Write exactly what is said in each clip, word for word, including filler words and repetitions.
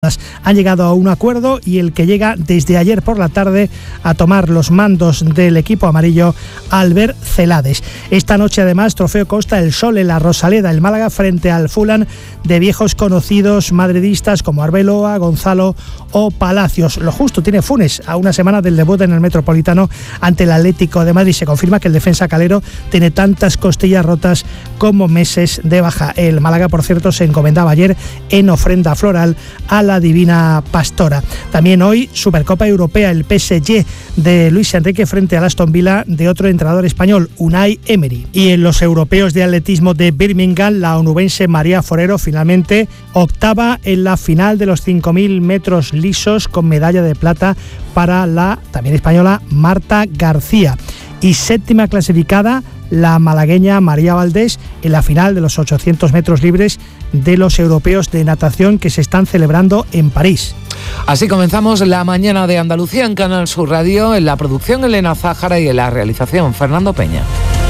Han llegado a un acuerdo y el que llega desde ayer por la tarde a tomar los mandos del equipo amarillo, Albert Celades. Esta noche además trofeo Costa del Sol en la Rosaleda, el Málaga frente al Fulham de viejos conocidos madridistas como Arbeloa, Gonzalo o Palacios. Lo justo tiene Funes a una semana del debut en el Metropolitano ante el Atlético de Madrid. Se confirma que el defensa calero tiene tantas costillas rotas como meses de baja. El Málaga, por cierto, se encomendaba ayer en ofrenda floral a la La Divina Pastora. También hoy Supercopa Europea, el P S G de Luis Enrique frente al Aston Villa de otro entrenador español, Unai Emery. Y en los europeos de atletismo de Birmingham, la onubense María Forero finalmente octava en la final de los cinco mil metros lisos con medalla de plata para la también española Marta García. Y séptima clasificada la malagueña María Valdés en la final de los ochocientos metros libres de los europeos de natación que se están celebrando en París. Así comenzamos la mañana de Andalucía en Canal Sur Radio, en la producción Elena Zájara y en la realización Fernando Peña.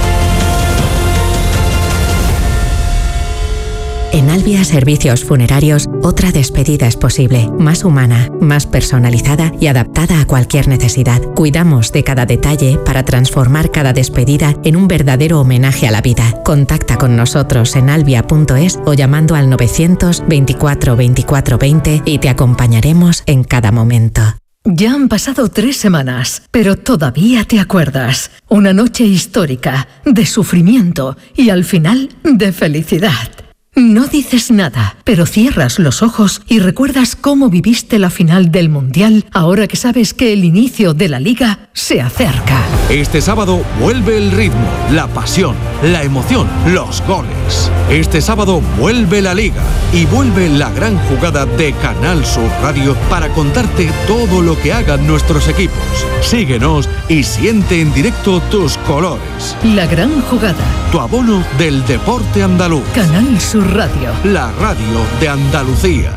En Albia Servicios Funerarios, otra despedida es posible, más humana, más personalizada y adaptada a cualquier necesidad. Cuidamos de cada detalle para transformar cada despedida en un verdadero homenaje a la vida. Contacta con nosotros en albia punto es o llamando al novecientos veinticuatro veinticuatro veinte y te acompañaremos en cada momento. Ya han pasado tres semanas, pero todavía te acuerdas. Una noche histórica, de sufrimiento y al final de felicidad. No dices nada, pero cierras los ojos y recuerdas cómo viviste la final del Mundial ahora que sabes que el inicio de la Liga se acerca. Este sábado vuelve el ritmo, la pasión, la emoción, los goles. Este sábado vuelve la Liga y vuelve la gran jugada de Canal Sur Radio para contarte todo lo que hagan nuestros equipos. Síguenos y siente en directo tus colores. La gran jugada. Tu abono del deporte andaluz. Canal Sur Radio. La radio de Andalucía.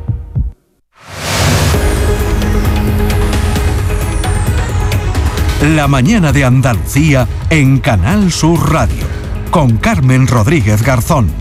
La mañana de Andalucía en Canal Sur Radio, con Carmen Rodríguez Garzón.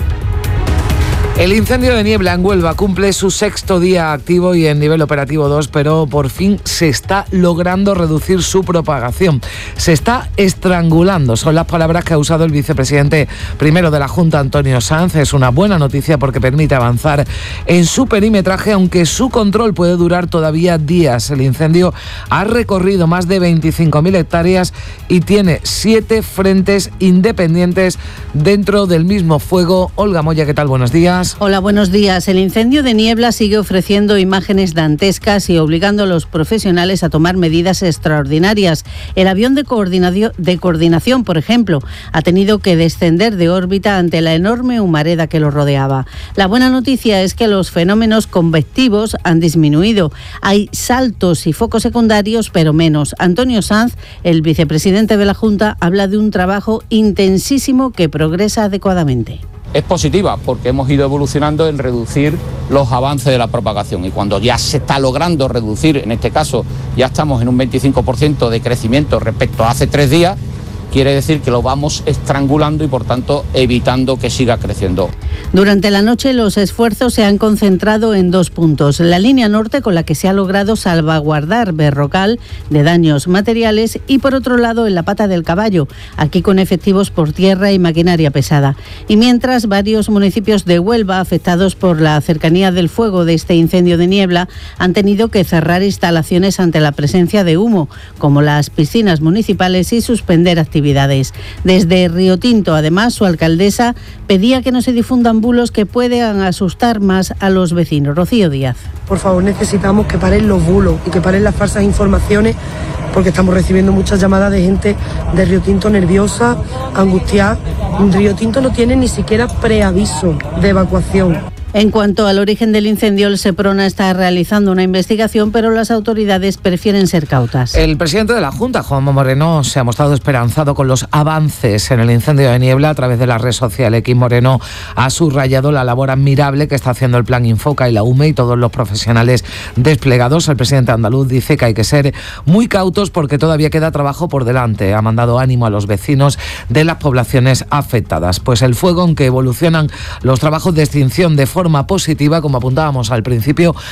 El incendio de Niebla en Huelva cumple su sexto día activo y en nivel operativo dos, pero por fin se está logrando reducir su propagación. Se está estrangulando, son las palabras que ha usado el vicepresidente primero de la Junta, Antonio Sanz. Es una buena noticia porque permite avanzar en su perimetraje, aunque su control puede durar todavía días. El incendio ha recorrido más de veinticinco mil hectáreas y tiene siete frentes independientes dentro del mismo fuego. Olga Moya, ¿qué tal? Buenos días. Hola, buenos días. El incendio de Niebla sigue ofreciendo imágenes dantescas y obligando a los profesionales a tomar medidas extraordinarias. El avión de coordinación, de coordinación, por ejemplo, ha tenido que descender de órbita ante la enorme humareda que lo rodeaba. La buena noticia es que los fenómenos convectivos han disminuido. Hay saltos y focos secundarios, pero menos. Antonio Sanz, el vicepresidente de la Junta, habla de un trabajo intensísimo que progresa adecuadamente. Es positiva porque hemos ido evolucionando en reducir los avances de la propagación y cuando ya se está logrando reducir, en este caso ya estamos en un veinticinco por ciento de crecimiento respecto a hace tres días, quiere decir que lo vamos estrangulando y por tanto evitando que siga creciendo. Durante la noche los esfuerzos se han concentrado en dos puntos. La línea norte, con la que se ha logrado salvaguardar Berrocal de daños materiales, y por otro lado en la Pata del Caballo, aquí con efectivos por tierra y maquinaria pesada. Y mientras, varios municipios de Huelva afectados por la cercanía del fuego de este incendio de Niebla han tenido que cerrar instalaciones ante la presencia de humo, como las piscinas municipales, y suspender actividades. Desde Río Tinto, además, su alcaldesa pedía que no se difundan bulos que puedan asustar más a los vecinos. Rocío Díaz. Por favor, necesitamos que paren los bulos y que paren las falsas informaciones, porque estamos recibiendo muchas llamadas de gente de Río Tinto nerviosa, angustiada. Río Tinto no tiene ni siquiera preaviso de evacuación. En cuanto al origen del incendio, el Seprona está realizando una investigación, pero las autoridades prefieren ser cautas. El presidente de la Junta, Juanma Moreno, se ha mostrado esperanzado con los avances en el incendio de Niebla. A través de la red social X, Moreno ha subrayado la labor admirable que está haciendo el Plan Infoca y la U M E y todos los profesionales desplegados. El presidente andaluz dice que hay que ser muy cautos porque todavía queda trabajo por delante. Ha mandado ánimo a los vecinos de las poblaciones afectadas. Pues el fuego en que evolucionan los trabajos de extinción de forma forma positiva, como apuntábamos al principio,